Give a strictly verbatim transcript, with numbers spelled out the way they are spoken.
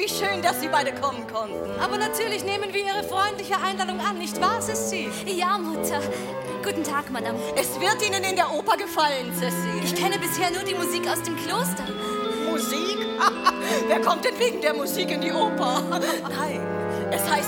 wie schön, dass Sie beide kommen konnten. Aber natürlich nehmen wir Ihre freundliche Einladung an, nicht wahr, Cécile? Ja, Mutter. Guten Tag, Madame. Es wird Ihnen in der Oper gefallen, Cécile. Ich kenne bisher nur die Musik aus dem Kloster. Musik? Wer kommt denn wegen der Musik in die Oper? Nein, es heißt